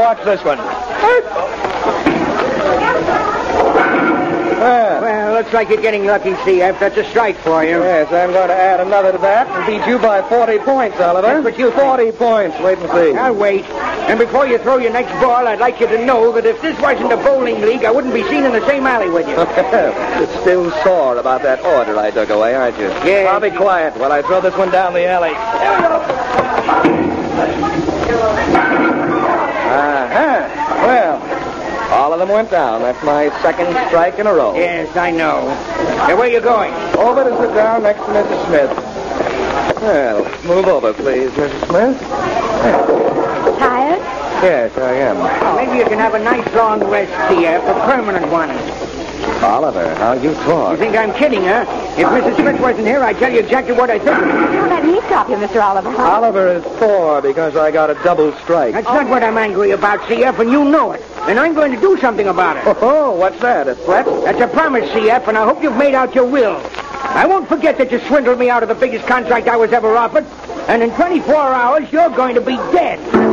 watch this one. Well, looks like you're getting lucky, CF. That's a strike for you. Yes, I'm going to add another to that and beat you by 40 points, Oliver. That's what you think. 40 points. Wait and see. I'll wait. And before you throw your next ball, I'd like you to know that if this wasn't a bowling league, I wouldn't be seen in the same alley with you. You're still sore about that order I took away, aren't you? Yeah. I'll be quiet while I throw this one down the alley. There we go. Well, all of them went down. That's my second strike in a row. Yes, I know. Now, where you going? Over to sit down next to Mrs. Smith. Well, move over, please, Mrs. Smith. Tired? Yes, I am. Maybe you can have a nice long rest, CF, a permanent one. Oliver, how you You talk. think I'm kidding, huh? If Mrs. Smith wasn't here, I'd tell you exactly what I think. Don't let me stop you, Mr. Oliver. Oliver is sore because I got a double strike. That's not what I'm angry about, CF, and you know it. And I'm going to do something about it. Oh, what's that, a threat? That's a promise, CF, and I hope you've made out your will. I won't forget that you swindled me out of the biggest contract I was ever offered. And in 24 hours, you're going to be dead.